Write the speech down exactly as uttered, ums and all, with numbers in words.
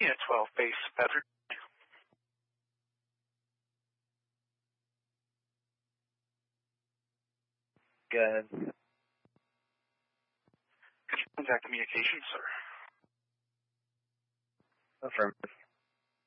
Unit twelve, base Bedford. Good. Could you contact communications, sir? Affirmative.